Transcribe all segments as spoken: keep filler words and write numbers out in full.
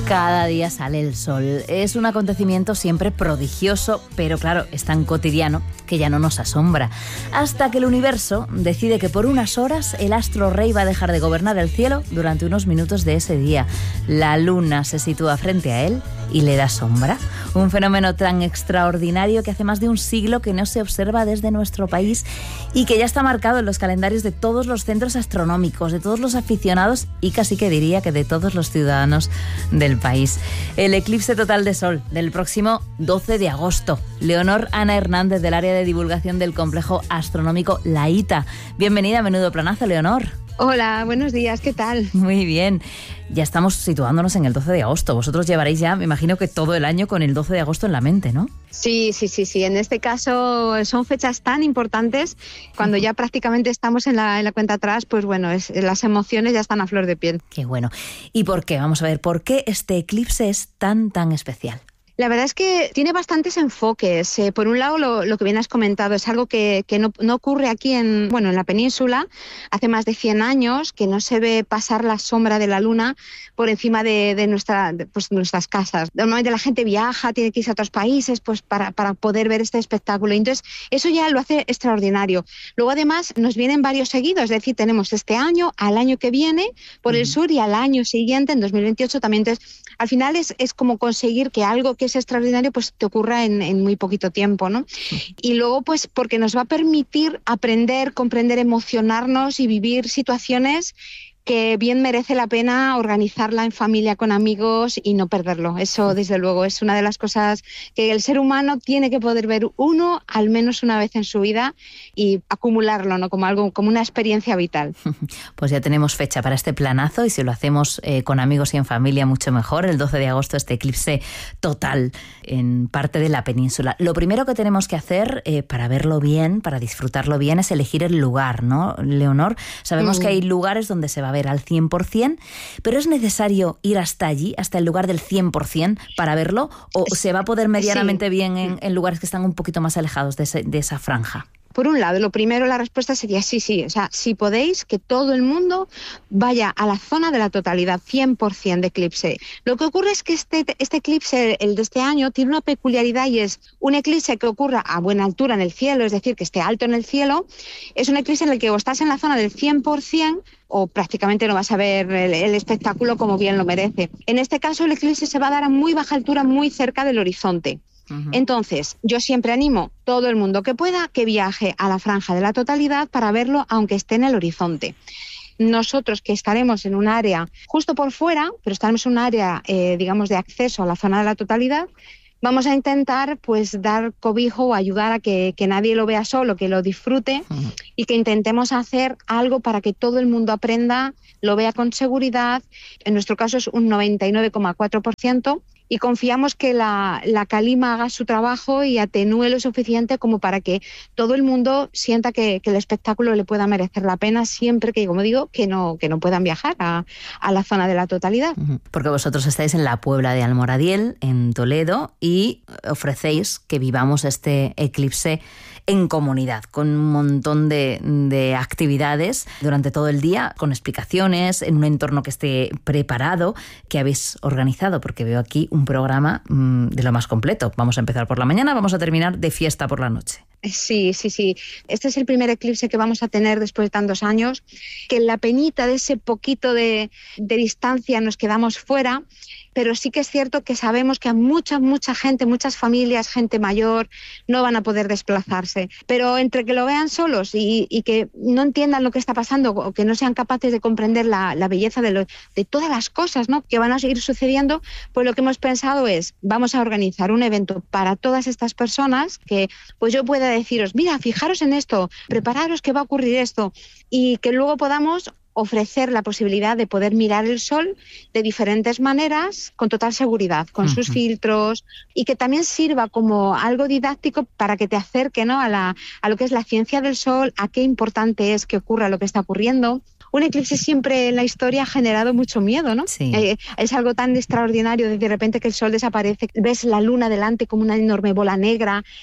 Cada día sale el sol. Es un acontecimiento siempre prodigioso, pero claro, es tan cotidiano que ya no nos asombra. Hasta que el universo decide que por unas horas el astro rey va a dejar de gobernar el cielo durante unos minutos de ese día. La luna se sitúa frente a él y le da sombra. Un fenómeno tan extraordinario que hace más de un siglo que no se observa desde nuestro país y que ya está marcado en los calendarios de todos los centros astronómicos, de todos los aficionados y casi que diría que de todos los ciudadanos del país. El eclipse total de sol del próximo doce de agosto. Leonor Ana Hernández, del área de divulgación del complejo astronómico La Ita. Bienvenida a Menudo Planazo, Leonor. Hola, buenos días, ¿qué tal? Muy bien. Ya estamos situándonos en el doce de agosto. Vosotros llevaréis ya, me imagino que todo el año con el doce de agosto en la mente, ¿no? Sí, sí, sí, sí. En este caso son fechas tan importantes. Cuando ya prácticamente estamos en la, en la cuenta atrás, pues bueno, es, las emociones ya están a flor de piel. Qué bueno. ¿Y por qué? Vamos a ver, ¿por qué este eclipse es tan, tan especial? La verdad es que tiene bastantes enfoques. Eh, por un lado, lo, lo que bien has comentado, es algo que, que no, no ocurre aquí en, bueno, en la península. Hace más de cien años que no se ve pasar la sombra de la luna por encima de, de, nuestra, de pues, nuestras casas. Normalmente la gente viaja, tiene que irse a otros países pues, para, para poder ver este espectáculo. Entonces, eso ya lo hace extraordinario. Luego, además, nos vienen varios seguidos. Es decir, tenemos este año, al año que viene, por uh-huh. el sur, y al año siguiente, en dos mil veintiocho, también. Entonces, al final es, es como conseguir que algo que es extraordinario pues te ocurra en, en muy poquito tiempo, ¿no? Y luego pues porque nos va a permitir aprender, comprender, emocionarnos y vivir situaciones que bien merece la pena organizarla en familia, con amigos y no perderlo. Eso, desde luego, es una de las cosas que el ser humano tiene que poder ver uno al menos una vez en su vida y acumularlo, ¿no? Como algo, como una experiencia vital. Pues ya tenemos fecha para este planazo y si lo hacemos eh, con amigos y en familia, mucho mejor. El doce de agosto, este eclipse total en parte de la península. Lo primero que tenemos que hacer eh, para verlo bien, para disfrutarlo bien, es elegir el lugar, ¿no, Leonor? Sabemos mm. que hay lugares donde se va a ver al cien por ciento, pero ¿es necesario ir hasta allí, hasta el lugar del cien por ciento para verlo? ¿O se va a poder medianamente sí. bien en, en lugares que están un poquito más alejados de, ese, de esa franja? Por un lado, lo primero, la respuesta sería sí, sí. O sea, si podéis, que todo el mundo vaya a la zona de la totalidad, cien por ciento de eclipse. Lo que ocurre es que este, este eclipse, el de este año, tiene una peculiaridad y es un eclipse que ocurra a buena altura en el cielo, es decir, que esté alto en el cielo. Es un eclipse en el que o estás en la zona del cien por ciento o prácticamente no vas a ver el, el espectáculo como bien lo merece. En este caso, el eclipse se va a dar a muy baja altura, muy cerca del horizonte. Uh-huh. Entonces, yo siempre animo a todo el mundo que pueda que viaje a la franja de la totalidad para verlo aunque esté en el horizonte. Nosotros que estaremos en un área justo por fuera, pero estaremos en un área, eh, digamos, de acceso a la zona de la totalidad, vamos a intentar pues dar cobijo o ayudar a que, que nadie lo vea solo, que lo disfrute uh-huh. y que intentemos hacer algo para que todo el mundo aprenda, lo vea con seguridad. En nuestro caso es un noventa y nueve coma cuatro por ciento. Y confiamos que la, la calima haga su trabajo y atenúe lo suficiente como para que todo el mundo sienta que, que el espectáculo le pueda merecer la pena, siempre que, como digo, que no, que no puedan viajar a, a la zona de la totalidad. Porque vosotros estáis en la Puebla de Almoradiel, en Toledo, y ofrecéis que vivamos este eclipse en comunidad, con un montón de, de actividades durante todo el día, con explicaciones, en un entorno que esté preparado, que habéis organizado, porque veo aquí un programa mmm, de lo más completo. Vamos a empezar por la mañana, vamos a terminar de fiesta por la noche. Sí, sí, sí. Este es el primer eclipse que vamos a tener después de tantos años, que en la peñita de ese poquito de, de distancia nos quedamos fuera, pero sí que es cierto que sabemos que a mucha, mucha gente, muchas familias, gente mayor, no van a poder desplazarse. Pero entre que lo vean solos y, y que no entiendan lo que está pasando o que no sean capaces de comprender la, la belleza de, lo, de todas las cosas, ¿no?, que van a seguir sucediendo, pues lo que hemos pensado es, vamos a organizar un evento para todas estas personas que pues yo pueda deciros, mira, fijaros en esto, prepararos que va a ocurrir esto, y que luego podamos ofrecer la posibilidad de poder mirar el sol de diferentes maneras, con total seguridad, con uh-huh. sus filtros, y que también sirva como algo didáctico para que te acerque, ¿no?, a, la, a lo que es la ciencia del sol, a qué importante es que ocurra lo que está ocurriendo. Un eclipse siempre en la historia ha generado mucho miedo, ¿no? Sí. Eh, es algo tan extraordinario de, de repente que el sol desaparece, ves la luna delante como una enorme bola negra.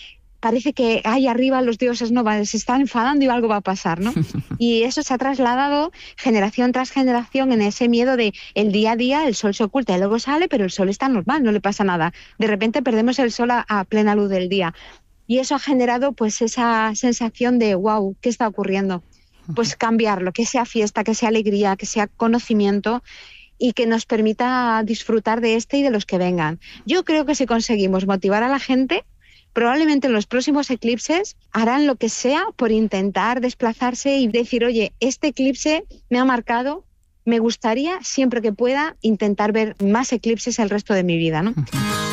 parece que ahí arriba los dioses no se están enfadando y algo va a pasar, ¿no? Y eso se ha trasladado generación tras generación en ese miedo de el día a día, el sol se oculta y luego sale, pero el sol está normal, no le pasa nada. De repente perdemos el sol a, a plena luz del día. Y eso ha generado pues esa sensación de wow, ¿qué está ocurriendo? Pues cambiarlo, que sea fiesta, que sea alegría, que sea conocimiento y que nos permita disfrutar de este y de los que vengan. Yo creo que si conseguimos motivar a la gente, probablemente en los próximos eclipses harán lo que sea por intentar desplazarse y decir, oye, este eclipse me ha marcado, me gustaría siempre que pueda intentar ver más eclipses el resto de mi vida, ¿no?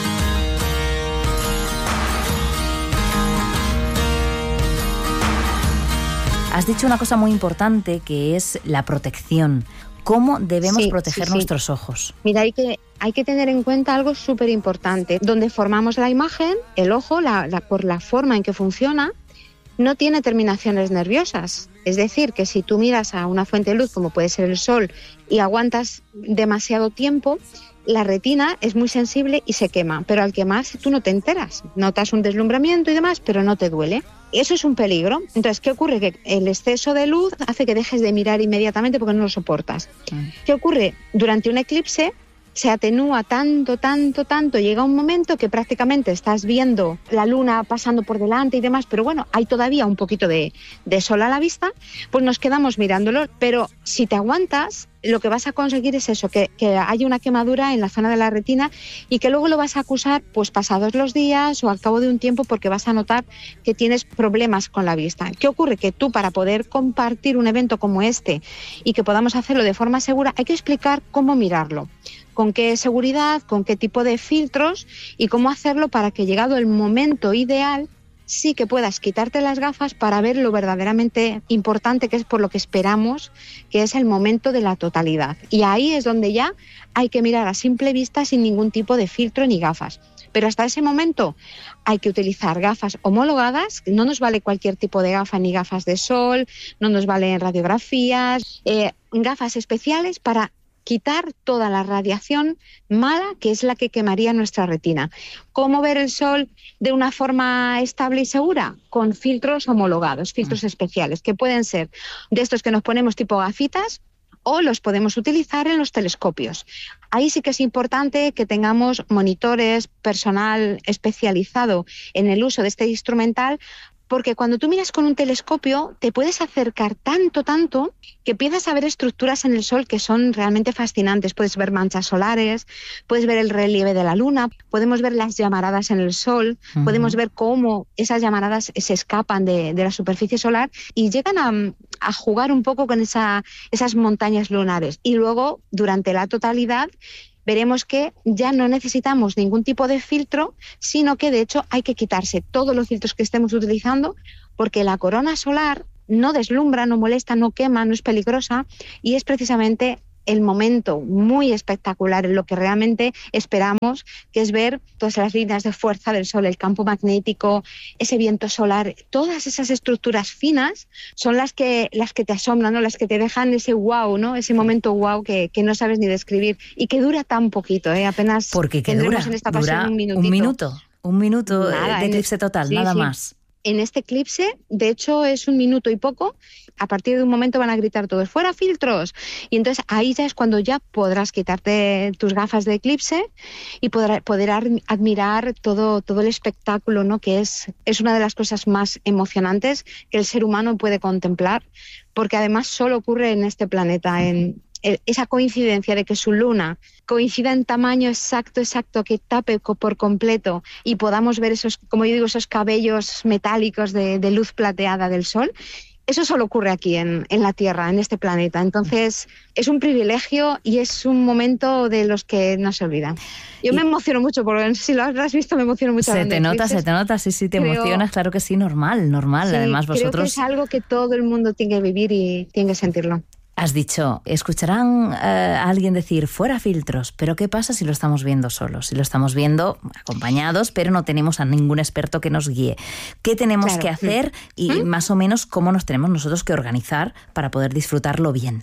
Has dicho una cosa muy importante que es la protección. ¿Cómo debemos sí, proteger sí, sí. nuestros ojos? Mira, hay que, hay que tener en cuenta algo súper importante. Donde formamos la imagen, el ojo, la, la, por la forma en que funciona, no tiene terminaciones nerviosas. Es decir, que si tú miras a una fuente de luz, como puede ser el sol, y aguantas demasiado tiempo, la retina es muy sensible y se quema. Pero al quemarse tú no te enteras. Notas un deslumbramiento y demás, pero no te duele. Eso es un peligro. Entonces, ¿qué ocurre? Que el exceso de luz hace que dejes de mirar inmediatamente porque no lo soportas. ¿Qué ocurre? Durante un eclipse se atenúa tanto, tanto, tanto, llega un momento que prácticamente estás viendo la luna pasando por delante y demás, pero bueno, hay todavía un poquito de, de sol a la vista, pues nos quedamos mirándolo, pero si te aguantas, lo que vas a conseguir es eso, que, que haya una quemadura en la zona de la retina y que luego lo vas a acusar pues pasados los días o al cabo de un tiempo porque vas a notar que tienes problemas con la vista. ¿Qué ocurre? Que tú, para poder compartir un evento como este y que podamos hacerlo de forma segura, hay que explicar cómo mirarlo, con qué seguridad, con qué tipo de filtros y cómo hacerlo para que, llegado el momento ideal, sí que puedas quitarte las gafas para ver lo verdaderamente importante que es por lo que esperamos, que es el momento de la totalidad. Y ahí es donde ya hay que mirar a simple vista sin ningún tipo de filtro ni gafas. Pero hasta ese momento hay que utilizar gafas homologadas, no nos vale cualquier tipo de gafa, ni gafas de sol, no nos valen radiografías, eh, gafas especiales para quitar toda la radiación mala que es la que quemaría nuestra retina. ¿Cómo ver el sol de una forma estable y segura? Con filtros homologados, filtros especiales, que pueden ser de estos que nos ponemos tipo gafitas o los podemos utilizar en los telescopios. Ahí sí que es importante que tengamos monitores, personal especializado en el uso de este instrumental, porque cuando tú miras con un telescopio te puedes acercar tanto, tanto, que empiezas a ver estructuras en el sol que son realmente fascinantes. Puedes ver manchas solares, puedes ver el relieve de la luna, podemos ver las llamaradas en el sol, uh-huh. podemos ver cómo esas llamaradas se escapan de, de la superficie solar y llegan a, a jugar un poco con esa, esas montañas lunares. Y luego, durante la totalidad, veremos que ya no necesitamos ningún tipo de filtro, sino que de hecho hay que quitarse todos los filtros que estemos utilizando, porque la corona solar no deslumbra, no molesta, no quema, no es peligrosa, y es precisamente el momento muy espectacular en lo que realmente esperamos, que es ver todas las líneas de fuerza del Sol, el campo magnético, ese viento solar, todas esas estructuras finas son las que, las que te asombran, ¿no? Las que te dejan ese wow, ¿no? Ese momento wow que, que no sabes ni describir y que dura tan poquito, ¿eh? Apenas Porque que tendremos dura, en esta ocasión dura un minutito. Un minuto, un minuto nada, de eclipse total, sí, nada sí. más. En este eclipse, de hecho, es un minuto y poco. A partir de un momento van a gritar todos, ¡fuera filtros! Y entonces ahí ya es cuando ya podrás quitarte tus gafas de eclipse y podrá, poder admirar todo, todo el espectáculo, ¿no? Que es, es una de las cosas más emocionantes que el ser humano puede contemplar, porque además solo ocurre en este planeta, en esa coincidencia de que su luna coincida en tamaño exacto, exacto, que tape por completo y podamos ver esos, como yo digo, esos cabellos metálicos de, de luz plateada del Sol. Eso solo ocurre aquí en, en la Tierra, en este planeta. Entonces, es un privilegio y es un momento de los que no se olvidan. Yo y me emociono mucho, porque si lo has visto me emociono mucho. Se te nota, se te nota, sí, sí, te creo, emocionas, claro que sí, normal, normal. Sí, además vosotros... creo que es algo que todo el mundo tiene que vivir y tiene que sentirlo. Has dicho, escucharán uh, a alguien decir fuera filtros, pero ¿qué pasa si lo estamos viendo solos? Si lo estamos viendo acompañados, pero no tenemos a ningún experto que nos guíe. ¿Qué tenemos claro. que hacer y ¿Mm? más o menos cómo nos tenemos nosotros que organizar para poder disfrutarlo bien?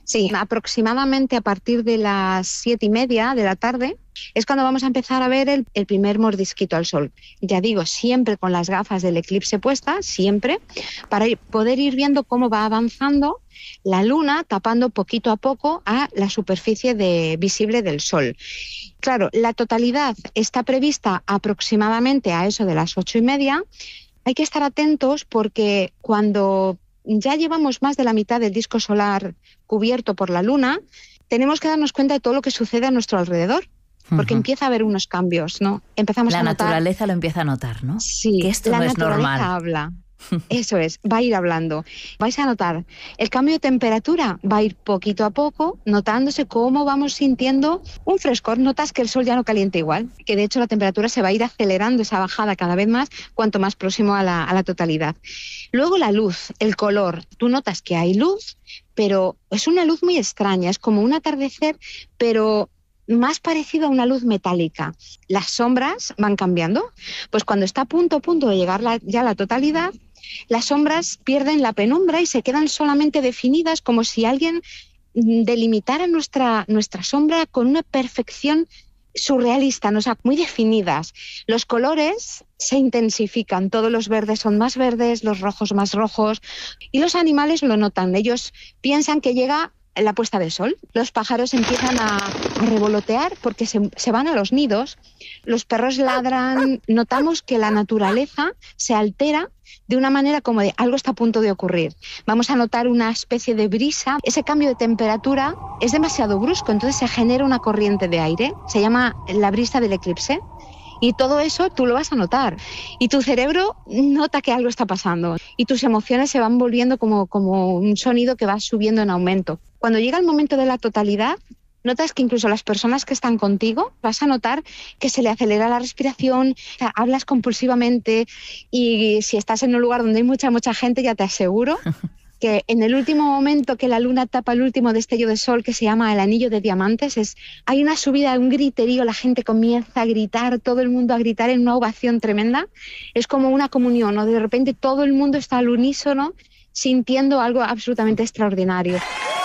Sí, aproximadamente a partir de las siete y media de la tarde es cuando vamos a empezar a ver el, el primer mordisquito al sol. Ya digo, siempre con las gafas del eclipse puestas, siempre, para ir, poder ir viendo cómo va avanzando la luna, tapando poquito a poco a la superficie de, visible del sol. Claro, la totalidad está prevista aproximadamente a eso de las ocho y media. Hay que estar atentos porque cuando ya llevamos más de la mitad del disco solar cubierto por la luna, tenemos que darnos cuenta de todo lo que sucede a nuestro alrededor, porque uh-huh. empieza a haber unos cambios, ¿no? Empezamos la a notar... naturaleza lo empieza a notar, ¿no? Sí, que esto la no es naturaleza normal. habla. Eso es, va a ir hablando. Vais a notar, el cambio de temperatura va a ir poquito a poco, notándose cómo vamos sintiendo un frescor. Notas que el sol ya no calienta igual, que de hecho la temperatura se va a ir acelerando esa bajada cada vez más, cuanto más próximo a la, a la totalidad. Luego la luz, el color. Tú notas que hay luz, pero es una luz muy extraña, es como un atardecer, pero más parecido a una luz metálica. Las sombras van cambiando. Pues cuando está a punto, a punto de llegar la, ya a la totalidad, las sombras pierden la penumbra y se quedan solamente definidas, como si alguien delimitara nuestra, nuestra sombra con una perfección surrealista, ¿no? O sea, muy definidas. Los colores se intensifican, todos los verdes son más verdes, los rojos más rojos, y los animales lo notan. Ellos piensan que llega la puesta de sol. Los pájaros empiezan a, a revolotear porque se, se van a los nidos. Los perros ladran. Notamos que la naturaleza se altera de una manera como de algo está a punto de ocurrir. Vamos a notar una especie de brisa. Ese cambio de temperatura es demasiado brusco, entonces se genera una corriente de aire. Se llama la brisa del eclipse. Y todo eso tú lo vas a notar. Y tu cerebro nota que algo está pasando. Y tus emociones se van volviendo como, como un sonido que va subiendo en aumento. Cuando llega el momento de la totalidad, notas que incluso las personas que están contigo, vas a notar que se le acelera la respiración, o sea, hablas compulsivamente, y si estás en un lugar donde hay mucha, mucha gente, ya te aseguro que en el último momento que la luna tapa el último destello de sol, que se llama el anillo de diamantes, es, hay una subida, un griterío, la gente comienza a gritar, todo el mundo a gritar en una ovación tremenda. Es como una comunión, ¿no? De repente todo el mundo está al unísono sintiendo algo absolutamente extraordinario.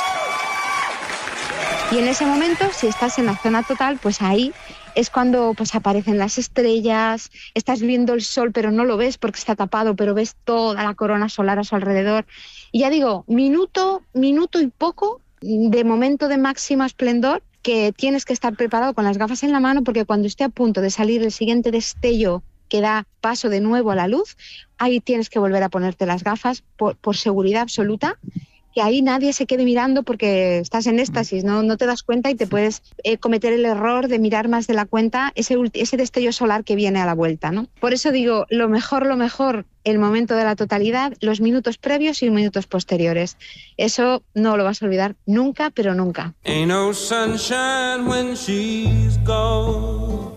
Y en ese momento, si estás en la zona total, pues ahí es cuando pues aparecen las estrellas, estás viendo el sol pero no lo ves porque está tapado, pero ves toda la corona solar a su alrededor. Y ya digo, minuto, minuto y poco de momento de máximo esplendor, que tienes que estar preparado con las gafas en la mano, porque cuando esté a punto de salir el siguiente destello que da paso de nuevo a la luz, ahí tienes que volver a ponerte las gafas por, por seguridad absoluta, que ahí nadie se quede mirando porque estás en éxtasis, no, no te das cuenta y te puedes eh, cometer el error de mirar más de la cuenta ese, ese destello solar que viene a la vuelta, ¿no? Por eso digo, lo mejor, lo mejor, el momento de la totalidad, los minutos previos y los minutos posteriores. Eso no lo vas a olvidar nunca, pero nunca. Ain't no sunshine when she's gone.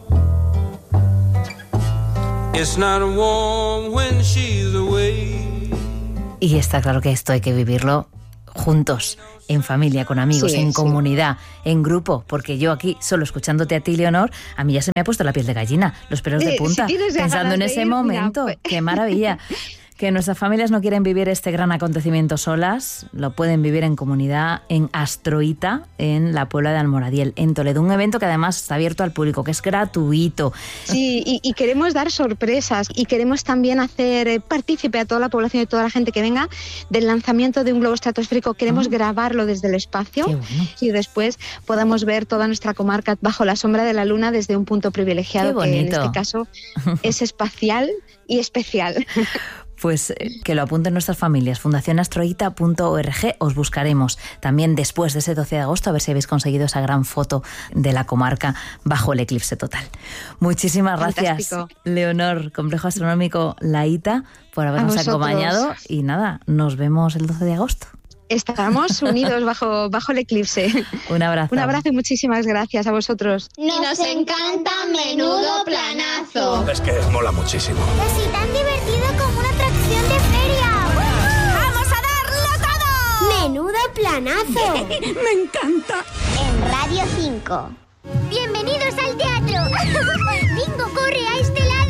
It's not warm when she's away. Y está claro que esto hay que vivirlo juntos, en familia, con amigos, sí, en sí. comunidad, en grupo, porque yo aquí, solo escuchándote a ti, Leonor, a mí ya se me ha puesto la piel de gallina, los pelos de punta, si pensando en ese ir, momento. Mira, pues. ¡Qué maravilla! Que nuestras familias no quieren vivir este gran acontecimiento solas, lo pueden vivir en comunidad en Astroita, en la Puebla de Almoradiel, en Toledo. Un evento que además está abierto al público, que es gratuito. Sí, y, y queremos dar sorpresas y queremos también hacer eh, partícipe a toda la población y toda la gente que venga del lanzamiento de un globo estratosférico. Queremos oh. grabarlo desde el espacio. Qué bueno. Y después podamos ver toda nuestra comarca bajo la sombra de la luna desde un punto privilegiado, que en este caso es espacial y especial. Pues eh, que lo apunten nuestras familias, fundación astroita punto org, os buscaremos también después de ese doce de agosto, a ver si habéis conseguido esa gran foto de la comarca bajo el eclipse total. Muchísimas gracias, Fantástico. Leonor, Complejo Astronómico Laíta, por habernos acompañado, y nada, nos vemos el doce de agosto. Estamos unidos bajo, bajo el eclipse. Un abrazo. Un abrazo y muchísimas gracias a vosotros. Nos encanta Menudo Planazo. Es que mola muchísimo. Es tan divertido como una atracción de feria. ¡Vamos a darlo todo! Menudo Planazo. Me encanta. En Radio cinco. Bienvenidos al teatro. Bingo, corre a este lado.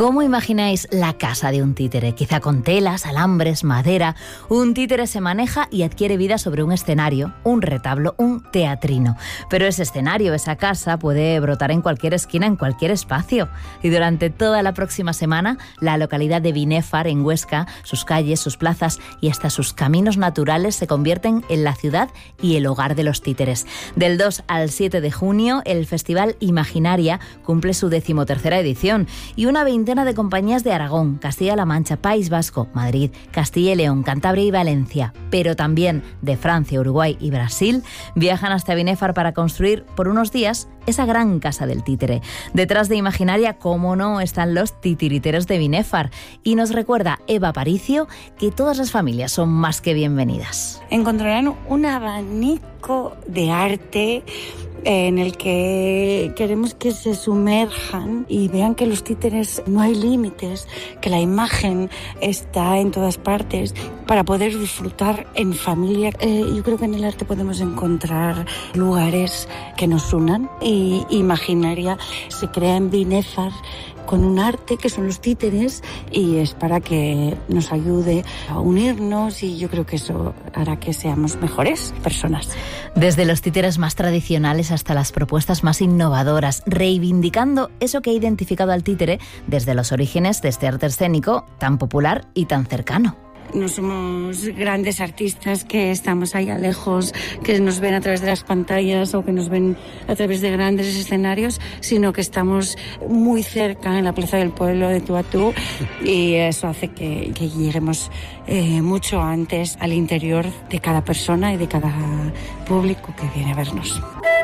¿Cómo imagináis la casa de un títere? Quizá con telas, alambres, madera. Un títere se maneja y adquiere vida sobre un escenario, un retablo, un teatrino. Pero ese escenario, esa casa, puede brotar en cualquier esquina, en cualquier espacio. Y durante toda la próxima semana, la localidad de Binéfar, en Huesca, sus calles, sus plazas y hasta sus caminos naturales se convierten en la ciudad y el hogar de los títeres. Del dos al siete de junio, el Festival Imaginaria cumple su decimotercera edición y una veintena de compañías de Aragón, Castilla-La Mancha, País Vasco, Madrid, Castilla y León, Cantabria y Valencia, pero también de Francia, Uruguay y Brasil, viajan hasta Binéfar para construir por unos días esa gran casa del títere. Detrás de Imaginaria, cómo no, están los titiriteros de Binéfar. Y nos recuerda Eva Aparicio que todas las familias son más que bienvenidas. Encontrarán un abanico de arte en el que queremos que se sumerjan y vean que los títeres no hay límites, que la imagen está en todas partes para poder disfrutar en familia. Eh, yo creo que en el arte podemos encontrar lugares que nos unan y Imaginaria se crea en Binéfar con un arte que son los títeres y es para que nos ayude a unirnos y yo creo que eso hará que seamos mejores personas. Desde los títeres más tradicionales hasta las propuestas más innovadoras, reivindicando eso que ha identificado al títere desde los orígenes de este arte escénico tan popular y tan cercano. No somos grandes artistas que estamos allá lejos, que nos ven a través de las pantallas o que nos ven a través de grandes escenarios, sino que estamos muy cerca en la Plaza del Pueblo de tú a tú y eso hace que, que lleguemos eh, mucho antes al interior de cada persona y de cada público que viene a vernos.